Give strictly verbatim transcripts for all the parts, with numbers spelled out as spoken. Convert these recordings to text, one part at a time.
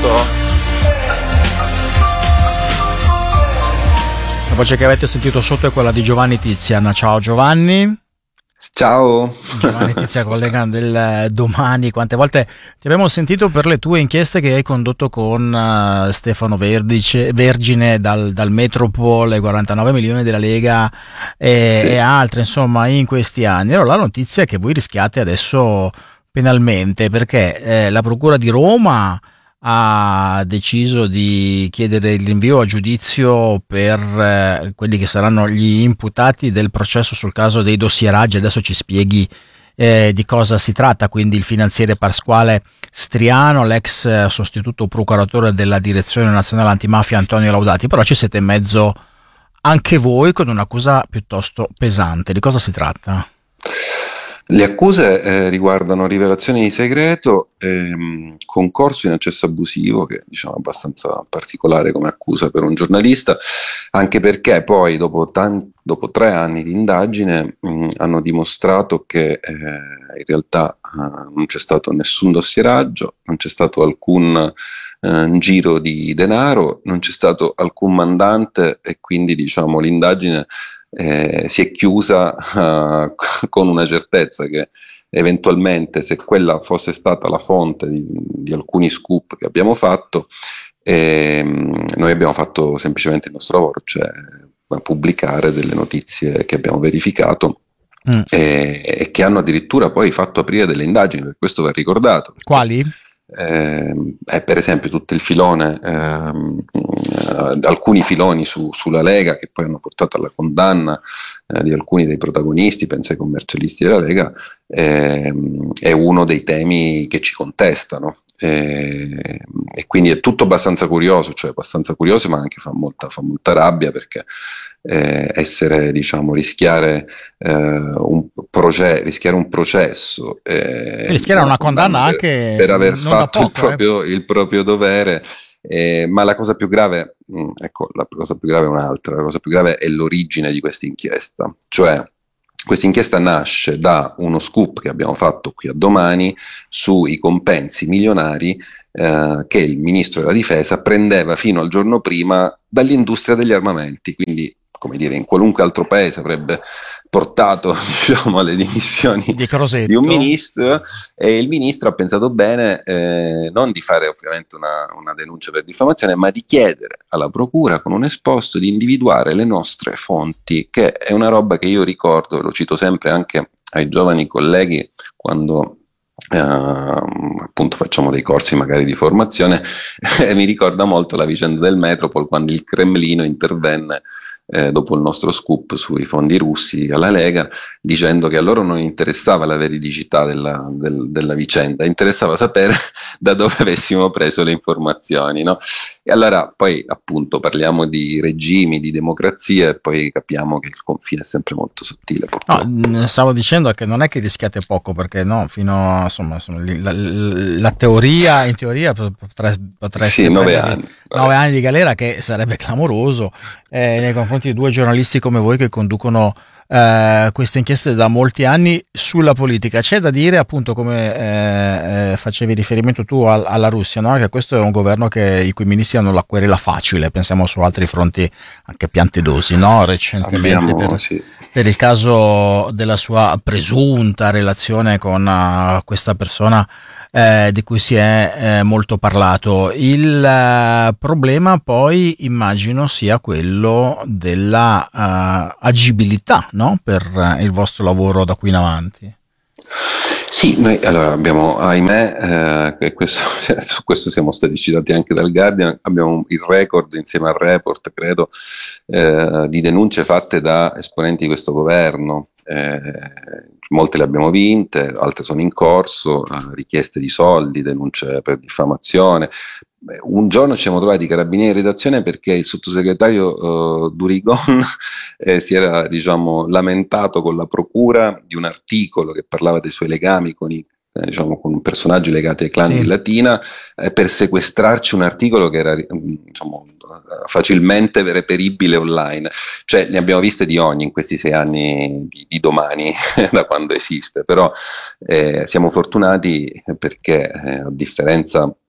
pronto? La voce che avete sentito sotto è quella di Giovanni Tizian. Ciao Giovanni. Ciao. Giovanni Tizian, collega del Domani. Quante volte ti abbiamo sentito per le tue inchieste che hai condotto con uh, Stefano Verdice, Vergine dal, dal Metropol, i quarantanove milioni della Lega e, Sì. e altre, insomma, in questi anni. Allora la notizia è che voi rischiate adesso penalmente perché eh, la Procura di Roma ha deciso di chiedere il rinvio a giudizio per eh, quelli che saranno gli imputati del processo sul caso dei dossieraggi. Adesso ci spieghi eh, di cosa si tratta. Quindi il finanziere Pasquale Striano, l'ex eh, sostituto procuratore della Direzione Nazionale Antimafia Antonio Laudati. Però ci siete in mezzo anche voi con un'accusa piuttosto pesante. Di cosa si tratta? Le accuse eh, riguardano rivelazioni di segreto, ehm, concorso in accesso abusivo, che diciamo è abbastanza particolare come accusa per un giornalista, anche perché poi dopo, tan- dopo tre anni di indagine mh, hanno dimostrato che eh, in realtà eh, non c'è stato nessun dossieraggio, non c'è stato alcun eh, giro di denaro, non c'è stato alcun mandante e quindi diciamo l'indagine Eh, si è chiusa uh, con una certezza che eventualmente se quella fosse stata la fonte di, di alcuni scoop che abbiamo fatto, ehm, noi abbiamo fatto semplicemente il nostro lavoro, cioè pubblicare delle notizie che abbiamo verificato Mm. e, e che hanno addirittura poi fatto aprire delle indagini, per questo va ricordato. Perché, Quali? eh, è per esempio tutto il filone, ehm, eh, alcuni filoni su- sulla Lega che poi hanno portato alla condanna eh, di alcuni dei protagonisti, penso ai commercialisti della Lega, ehm, è uno dei temi che ci contestano. E, e quindi è tutto abbastanza curioso, cioè abbastanza curioso, ma anche fa molta, fa molta rabbia perché eh, essere, diciamo, rischiare, eh, un proce- rischiare un processo, eh, Rischiare una condanna per, anche per aver non da fatto il poco, eh. proprio, il proprio dovere. Eh, ma la cosa più grave, mh, ecco, la cosa più grave è un'altra, la cosa più grave è l'origine di questa inchiesta, cioè questa inchiesta nasce da uno scoop che abbiamo fatto qui a Domani sui compensi milionari eh, che il ministro della difesa prendeva fino al giorno prima dall'industria degli armamenti, quindi come dire, in qualunque altro paese avrebbe portato diciamo, alle dimissioni Di di un Crosetto. ministro, e il ministro ha pensato bene eh, non di fare ovviamente una, una denuncia per diffamazione, ma di chiedere alla procura con un esposto di individuare le nostre fonti, che è una roba che io ricordo, lo cito sempre anche ai giovani colleghi quando eh, appunto facciamo dei corsi magari di formazione, e mi ricorda molto la vicenda del Metropol quando il Cremlino intervenne eh, dopo il nostro scoop sui fondi russi alla Lega, dicendo che a loro non interessava la veridicità della, del- della vicenda, interessava sapere da dove avessimo preso le informazioni, no? E allora poi appunto parliamo di regimi, di democrazia e poi capiamo che il confine è sempre molto sottile, No, purtroppo. mh, stavo dicendo che non è che rischiate poco, perché no, fino a, insomma, insomma, lì- la, la- la teoria, in teoria pot- potre- Sì, potreste nove prendervi anni. nove Nove anni anni. di galera, che sarebbe clamoroso eh, nei confronti di due giornalisti come voi che conducono eh, queste inchieste da molti anni sulla politica. C'è da dire, appunto, come eh, eh, facevi riferimento tu al- alla Russia, no? Che questo è un governo che, i cui ministri hanno la querela facile, pensiamo su altri fronti anche piantedosi, no? Recentemente Abbiamo, per sì. per il caso della sua presunta relazione con uh, questa persona eh, di cui si è eh, molto parlato. Il eh, problema poi immagino sia quello della uh, agibilità, no? Per eh, il vostro lavoro da qui in avanti. Sì, noi allora abbiamo, ahimè, eh, e questo- su questo siamo stati citati anche dal Guardian, abbiamo il record insieme al Report, credo, eh, di denunce fatte da esponenti di questo governo. Eh, molte le abbiamo vinte, altre sono in corso, eh, richieste di soldi, denunce per diffamazione. Beh, un giorno ci siamo trovati i carabinieri in redazione perché il sottosegretario eh, Durigon eh, si era, diciamo, lamentato con la procura di un articolo che parlava dei suoi legami con i eh, diciamo, con personaggi legati ai clan di Sì. Latina, eh, per sequestrarci un articolo che era, mm, diciamo, facilmente reperibile online. Cioè, ne abbiamo viste di ogni in questi sei anni di, di Domani, da quando esiste, però eh, siamo fortunati perché, eh, a differenza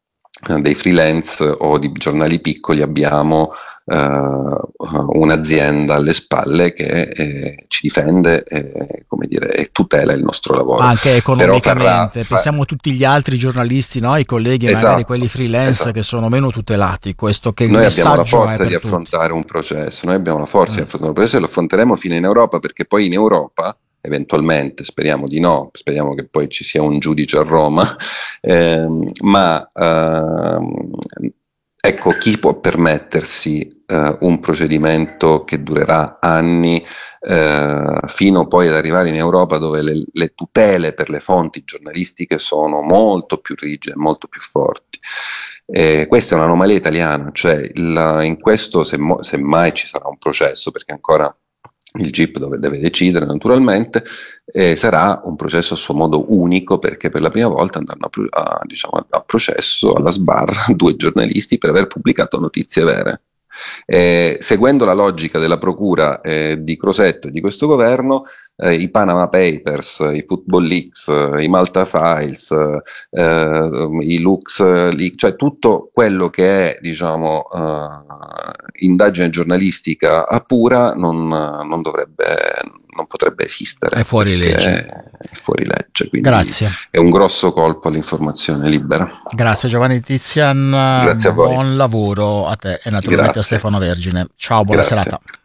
dei freelance o di giornali piccoli abbiamo eh, un'azienda alle spalle che eh, ci difende e, come dire, e tutela il nostro lavoro. Anche Però farrà, economicamente, fa... pensiamo a tutti gli altri giornalisti, no? I colleghi, magari quelli Esatto, freelance che esatto. sono meno tutelati, questo che il Noi abbiamo la messaggio è forza di per tutti. affrontare un processo, noi abbiamo la forza di Mm. affrontare un processo e lo affronteremo fino in Europa, perché poi in Europa, eventualmente, speriamo di no, speriamo che poi ci sia un giudice a Roma, ehm, ma ehm, ecco, chi può permettersi eh, un procedimento che durerà anni, eh, fino poi ad arrivare in Europa, dove le, le tutele per le fonti giornalistiche sono molto più rigide, molto più forti. Eh, questa è un'anomalia italiana, cioè il, in questo se, mo, se mai ci sarà un processo, perché ancora il G I P dove deve decidere naturalmente, eh, sarà un processo a suo modo unico, perché per la prima volta andranno a, a, diciamo, a processo alla sbarra due giornalisti per aver pubblicato notizie vere. Eh, seguendo la logica della procura eh, di Crosetto e di questo governo, eh, i Panama Papers, i Football Leaks, eh, i Malta Files, eh, i Lux Leaks, cioè tutto quello che è, diciamo, eh, indagine giornalistica a pura non, non dovrebbe, non potrebbe È esistere, fuori perché legge. è fuori legge, quindi Grazie. è un grosso colpo all'informazione libera. Grazie Giovanni Tizian, Grazie a voi. buon lavoro a te e naturalmente a Grazie. Stefano Vergine. Ciao, buona Grazie. serata.